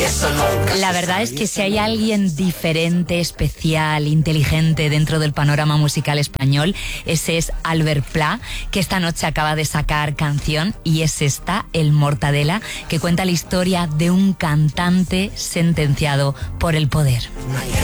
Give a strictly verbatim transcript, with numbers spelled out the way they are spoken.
eso nunca. La verdad es que si hay alguien diferente, especial, inteligente dentro del panorama musical español, ese es Albert Pla, que esta noche acaba de sacar canción, y es esta, El Mortadela, que cuenta la historia de un cantante sentenciado por el poder.